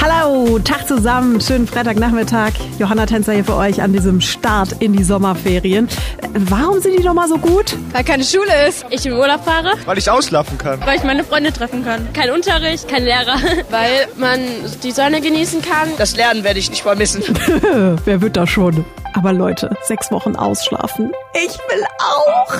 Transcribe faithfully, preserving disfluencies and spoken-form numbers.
Hallo, Tag zusammen, schönen Freitagnachmittag. Johanna Tänzer hier für euch an diesem Start in die Sommerferien. Warum sind die noch mal so gut? Weil keine Schule ist. Ich in Urlaub fahre. Weil ich auslaufen kann. Weil ich meine Freunde treffen kann. Kein Unterricht, kein Lehrer. Weil man die Sonne genießen kann. Das Lernen werde ich nicht vermissen. Wer wird da schon? Aber Leute, sechs Wochen ausschlafen. Ich will auch.